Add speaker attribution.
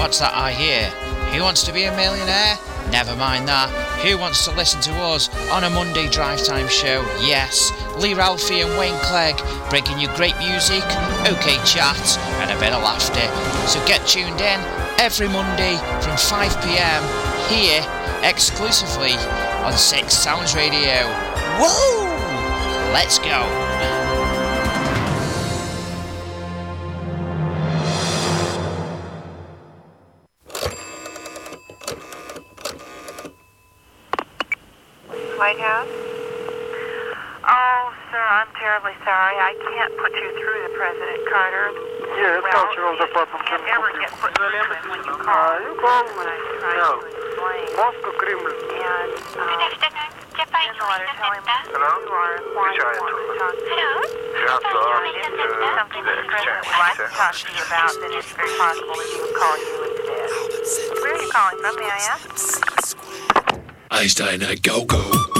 Speaker 1: What's that I hear? Who wants to be a millionaire? Never mind that. Who wants to listen to us on a Monday drive time show? Yes, Lee Ralphie and Wayne Clegg bringing you great music, okay chat and a bit of laughter. So get tuned in every Monday from 5pm here exclusively on Six Sounds Radio. Woo! Let's go!
Speaker 2: White House? Oh, sir, I'm terribly sorry. I can't put you through to President Carter.
Speaker 3: Yes, cultural department
Speaker 2: can't ever get put through to him when you call.
Speaker 3: You call
Speaker 2: when I try
Speaker 3: no.
Speaker 2: to explain.
Speaker 3: Moscow Kremlin.
Speaker 2: And,
Speaker 4: Good afternoon. Japan
Speaker 2: in the letter, tell him
Speaker 3: Hello?
Speaker 2: you are and why you want to talk to
Speaker 4: Hello?
Speaker 2: If there's something that the President would like to talk to you about, then it's very possible that he would call you instead. Where are you calling from, may I ask?
Speaker 5: Einstein, go.